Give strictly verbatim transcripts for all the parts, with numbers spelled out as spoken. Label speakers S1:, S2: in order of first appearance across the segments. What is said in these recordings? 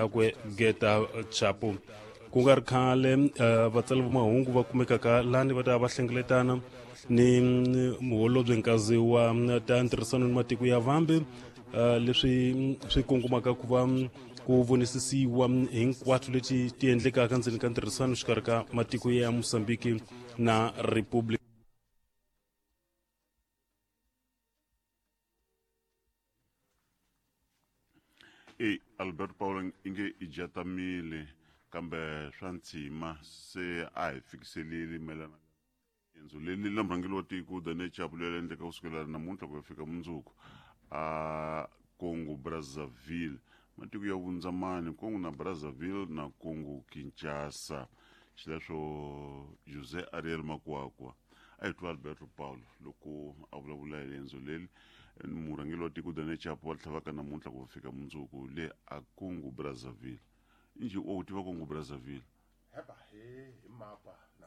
S1: yakwe Geta Chapo ku nga ri khale vatsali va mahungu va kumekaka lani va ta va hlengeletana ni muholobye nkazi wa ta ntirhisano ni matiko ya vambe leswi swi kongomaka ku va ku vonisisiwa hinkwaswo leti ti endlekaka ndzeni ka ntirhisano xikarhi ka matiko ya Mozambique na Republic
S2: e Albert Paul inge ijatamile kambe swa ntsima se a hi fikiselile melana yenzo leli la murhangeli wa tiko Daniel Chapo leri endleka kusukela namuntlha ku ya fika mundzuku a Congo Brazzaville matiko ya vundzamani Congo na Brazzaville na Congo Kinshasa xileswo Jose Ariel Makwakwa a hi twa Albert Paul loko a vulavula hi yenzo leli murhangeli wa tiko Daniel Chapo wa tlhavaka namuntlha ku fika mundzuku le a Congo Brazzaville inji o tiva Congo Brazzaville
S3: heba he mapa na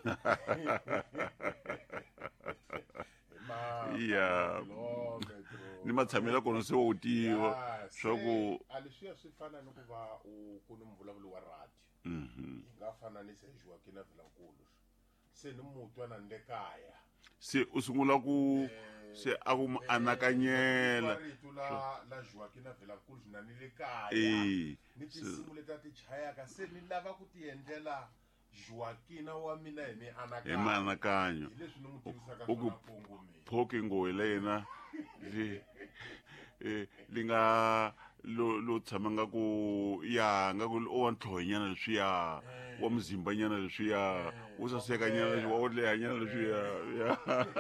S2: ya ni matshamela kona se wo tiva swa ku
S3: alishiya swi fana ni ku va ku ni mvulavulo wa radio
S2: mhm
S3: nga fana ni se Joaquin Vilankulu se ni mutwa na ndekaya
S2: se usungula ku se aku anakanyela
S3: la la Joaquin Vilankulu na ni le kaya
S2: eh
S3: ni tinsimu leta ti chayaka se ni lava ku ti endlela Joaquin wa mina hi mi anakanyo
S2: hi anakanyo
S3: leswi ni mutivisaka swona Congo me
S2: phoke ngoyela yena li eh linga lo lo tshama nga ku ya nga ku o wa nthonyana leswiya wa mzimba nyana leswiya u saseka nyana leswi wa o leha nyana leswiya ya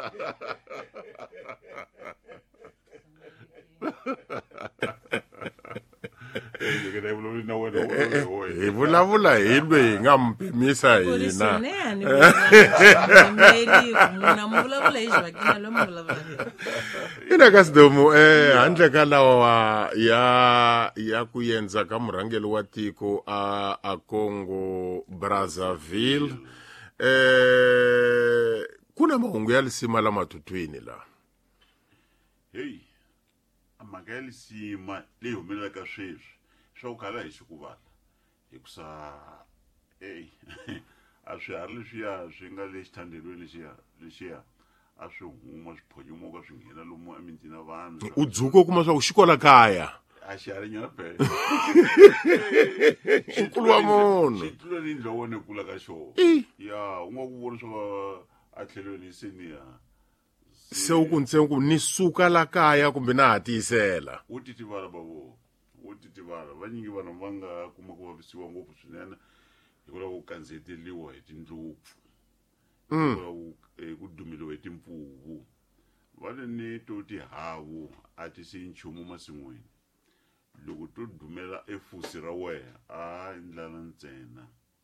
S3: hi vulavula hi lweyi hi nga mpimisa hina ina ka Sidomu eh handle ka lawa ya ya ku yenza ka murhangeli wa tiko a a Congo Brazzaville eh kuna mahungu ya lisima la matutwini la
S2: hey amageli sima leyi humelelaka sweswi swa ku kala hi xikuvala hikusa hey a swiharhi leswiya swi nga le xithandelweni lexiya lexiya a swi huma swiphonyomoka swi nghena lomu emintini ya vanhu
S3: u dzuka kuma swa ku xikola kaya
S2: a xiharhi nyana pe
S3: xikulu wa munhu
S2: xitlulo ni ndlo wone kula ka xona ya u nga ku vona swa a tlhelweni seniya
S3: se u ku ntsengo ku ni suka la kaya kumbe na hatisela
S2: u titivala bavo u titivala vanyingi vanhu va nga kuma ku vavisiwa ngopfu swinene hikwalaho ku kandziyeteliwa hi tindlopfu hikwalaho ku dumeliwa hi timpfuvu va le ni to tihavu a ti siyi nchumu masin'wini loko to dumela efusi ra wena a ndlala ntsena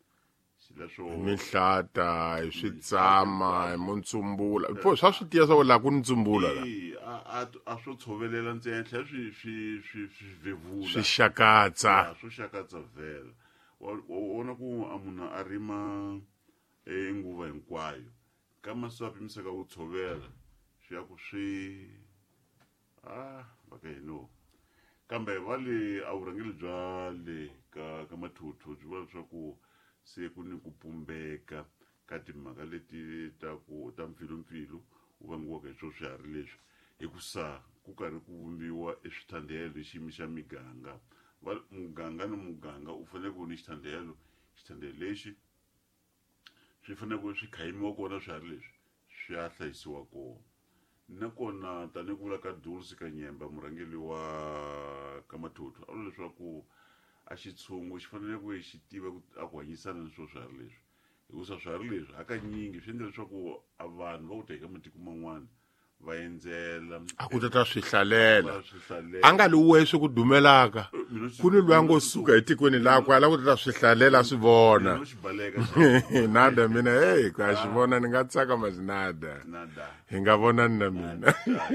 S3: mihlata hi switsama hi muntsumbula po swa swi tiya swa la ku ntsumbula la
S2: a a swo tshovelela ntsena swi swi swi swi vevula
S3: swi xakatsa
S2: swo xakatsa vela wona ku a munhu a rima enguva hinkwayo ka maswapi misaka u tshovela swi ya ku swi ah okay no kambe vale a vurhangeli bya le ka ka mathuthu byi vula leswaku se ku ni ku pumbeka ka timhaka leti ta ku ta mpfilumpfilu u vangiwaka hi swo swiharhi leswi hikusa ku karhi ku vumbiwa eswithandhelo xiyimo xa miganga muganga ni muganga u fanele ku ni xithandhelo xithandhelo lexi swi fanele ku swi khayimiwa kona swiharhi leswi swi ya hlayisiwa kona nakona tani ku vula ka Dulce Kanyemba murhangeli wa ka mathuthu a vula leswaku a xitshungu xi fanele ku xi tiva ku a ku hanyisana ni swo swiharhi leswi hikusa swiharhi leswi hakanyingi swi endla leswaku a vanhu va ku teka matiko man'wana va endzela
S3: a ku ta swi hlalela a nga li wexe ku dumelaka ku ni lwa ngo suka etikweni lakwe ala ku ta swi hlalela swi vona nada mina hey ka xi vona ni nga tsaka mazinada hi nga vona na mina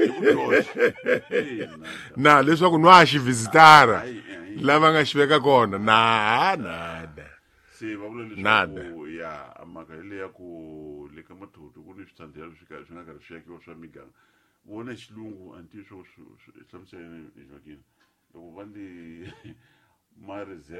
S3: na leswaku nwa xi visitara lava nga xi veka kona na nada
S2: se va vula leswaku ya amaka ile ya ku le ka mathutu ku ni swithandelo swi ka swi nga ka swi yakiwa swa miganga vona xilungu anti swo hlamusela Joaquin loko va ndi ma reserve